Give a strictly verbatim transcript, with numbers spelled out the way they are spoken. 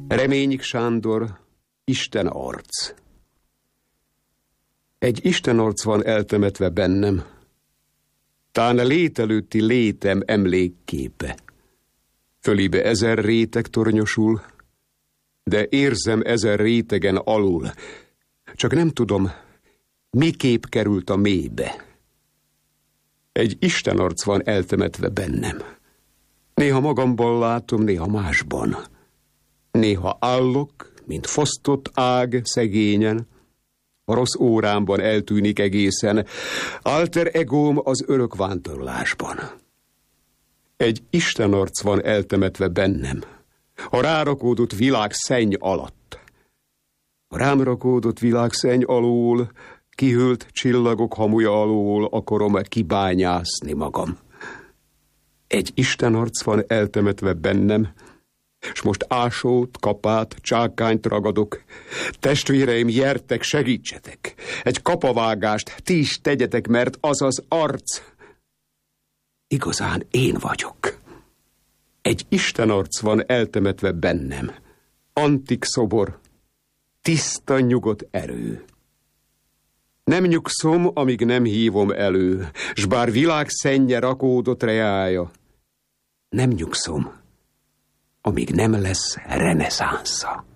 Reményik Sándor, Isten arc. Egy Isten arc van eltemetve bennem, tán lételőtti létem emlékképe. Fölébe ezer réteg tornyosul, de érzem ezer rétegen alul. Csak nem tudom, miképp került a mélybe. Egy Isten arc van eltemetve bennem. Néha magamban látom, néha másban. Néha állok, mint fosztott ág szegényen, a rossz órámban eltűnik egészen, alter egóm az örök vándorlásban. Egy Isten arc van eltemetve bennem, a rárakódott világ szenny alatt. A rám rakódott világ szenny alól, kihűlt csillagok hamuja alól akarom kibányászni magam. Egy Isten arc van eltemetve bennem, s most ásót, kapát, csákányt ragadok. Testvéreim, gyertek, segítsetek! Egy kapavágást ti is tegyetek, mert az az arc igazán én vagyok. Egy Isten arc van eltemetve bennem, antik szobor, tiszta nyugodt erő. Nem nyugszom, amíg nem hívom elő, s bár világ szennye rakódott reája, nem nyugszom, amíg nem lesz reneszánsza.